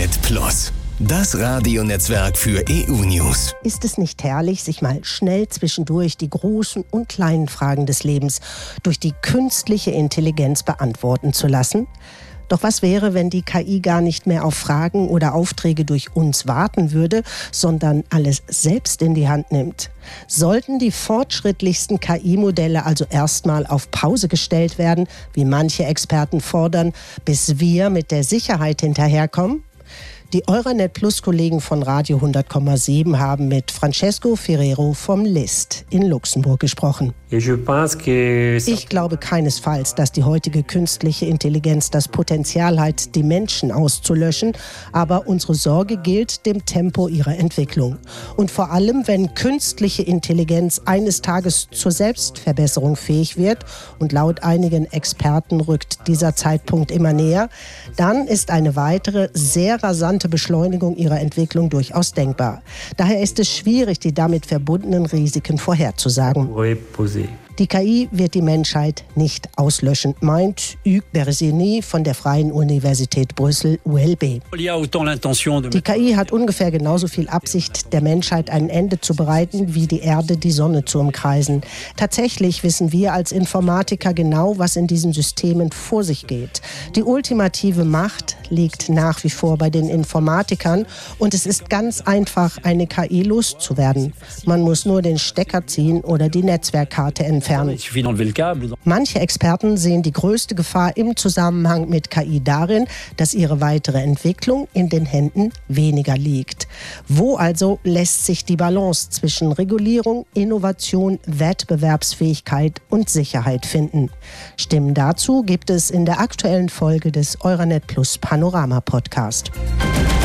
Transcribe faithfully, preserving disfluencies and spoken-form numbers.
Euranet Plus, das Radionetzwerk für E U-News. Ist es nicht herrlich, sich mal schnell zwischendurch die großen und kleinen Fragen des Lebens durch die künstliche Intelligenz beantworten zu lassen? Doch was wäre, wenn die K I gar nicht mehr auf Fragen oder Aufträge durch uns warten würde, sondern alles selbst in die Hand nimmt? Sollten die fortschrittlichsten K I-Modelle also erstmal auf Pause gestellt werden, wie manche Experten fordern, bis wir mit der Sicherheit hinterherkommen? Die Euranet Plus-Kollegen von Radio hundert Komma sieben haben mit Francesco Ferrero vom List in Luxemburg gesprochen. Ich glaube keinesfalls, dass die heutige künstliche Intelligenz das Potenzial hat, die Menschen auszulöschen, aber unsere Sorge gilt dem Tempo ihrer Entwicklung. Und vor allem, wenn künstliche Intelligenz eines Tages zur Selbstverbesserung fähig wird, und laut einigen Experten rückt dieser Zeitpunkt immer näher, dann ist eine weitere, sehr rasante Beschleunigung ihrer Entwicklung durchaus denkbar. Daher ist es schwierig, die damit verbundenen Risiken vorherzusagen. Die K I wird die Menschheit nicht auslöschen, meint Hugues Berzeny von der Freien Universität Brüssel U L B. Die K I hat ungefähr genauso viel Absicht, der Menschheit ein Ende zu bereiten, wie die Erde die Sonne zu umkreisen. Tatsächlich wissen wir als Informatiker genau, was in diesen Systemen vor sich geht. Die ultimative Macht liegt nach wie vor bei den Informatikern und es ist ganz einfach, eine K I loszuwerden. Man muss nur den Stecker ziehen oder die Netzwerkkarte entfernen. Manche Experten sehen die größte Gefahr im Zusammenhang mit K I darin, dass ihre weitere Entwicklung in den Händen weniger liegt. Wo also lässt sich die Balance zwischen Regulierung, Innovation, Wettbewerbsfähigkeit und Sicherheit finden? Stimmen dazu gibt es in der aktuellen Folge des Euranet Plus Panorama Podcast.